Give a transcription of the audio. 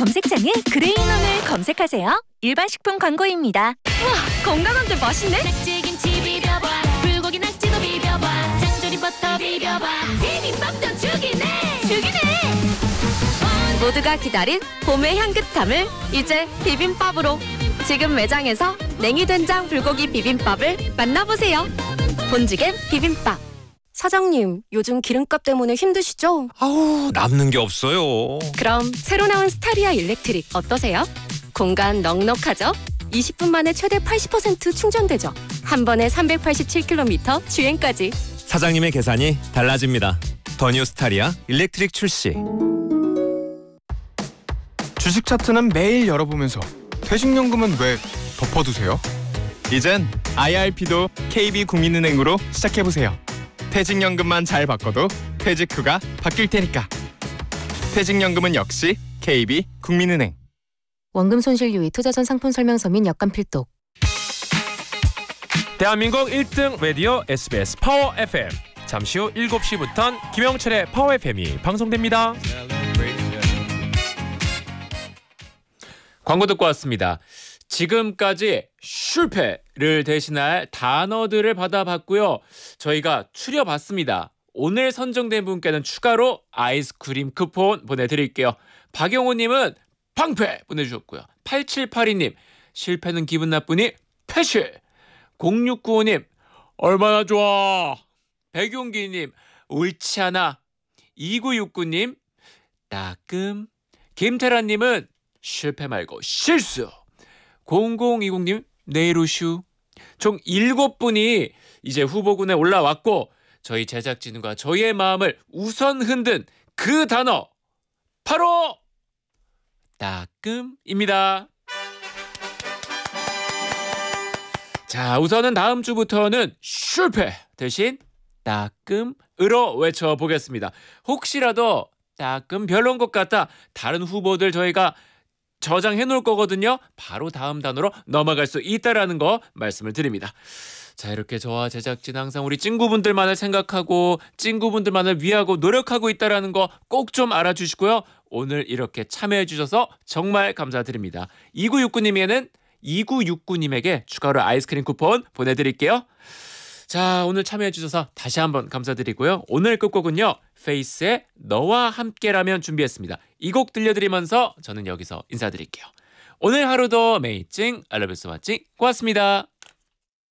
검색창에 그레인원을 검색하세요. 일반 식품 광고입니다. 우와, 건강한데 맛있네? 낙지김치 비벼봐, 불고기 낙지도 비벼봐, 장조림 버터 비벼봐, 비빔밥도 죽이네. 모두가 기다린 봄의 향긋함을 이제 비빔밥으로. 지금 매장에서 냉이된장 불고기 비빔밥을 만나보세요. 본지겜 비빔밥. 사장님, 요즘 기름값 때문에 힘드시죠? 아우, 남는 게 없어요. 그럼 새로 나온 스타리아 일렉트릭 어떠세요? 공간 넉넉하죠? 20분 만에 최대 80% 충전되죠? 한 번에 387km 주행까지. 사장님의 계산이 달라집니다. 더 뉴 스타리아 일렉트릭 출시. 주식 차트는 매일 열어보면서 퇴직연금은 왜 덮어두세요? 이젠 IRP도 KB국민은행으로 시작해보세요. 퇴직연금만 잘 바꿔도 퇴직 후가 바뀔 테니까. 퇴직연금은 역시 KB국민은행. 원금 손실 유의 투자전 상품 설명서 및 약관 필독. 대한민국 1등 라디오 SBS 파워 FM. 잠시 후 7시부터는 김영철의 파워 FM이 방송됩니다. 광고 듣고 왔습니다. 지금까지 실패를 대신할 단어들을 받아봤고요. 저희가 추려봤습니다. 오늘 선정된 분께는 추가로 아이스크림 쿠폰 보내드릴게요. 박용호님은 방패 보내주셨고요. 8782님 실패는 기분 나쁘니 패실. 0695님 얼마나 좋아. 백용기님 옳지 않아. 2969님 따끔. 김태란님은 실패 말고 실수. 0020님 내일 오슈. 총 7분이 이제 후보군에 올라왔고 저희 제작진과 저희의 마음을 우선 흔든 그 단어 바로 따끔입니다. 자, 우선은 다음 주부터는 실패 대신 따끔으로 외쳐보겠습니다. 혹시라도 따끔 별론 것 같다 다른 후보들 저희가 저장해 놓을 거거든요. 바로 다음 단어로 넘어갈 수 있다라는 거 말씀을 드립니다. 자, 이렇게 저와 제작진 항상 우리 찐구분들만을 생각하고 찐구분들만을 위하고 노력하고 있다라는 거 꼭 좀 알아주시고요. 오늘 이렇게 참여해 주셔서 정말 감사드립니다. 2969님에게 추가로 아이스크림 쿠폰 보내드릴게요. 자, 오늘 참여해 주셔서 다시 한번 감사드리고요. 오늘 끝곡은요. 페이스의 너와 함께라면 준비했습니다. 이 곡 들려드리면서 저는 여기서 인사드릴게요. 오늘 하루도 메이징 알러뷰스 마칭 고맙습니다.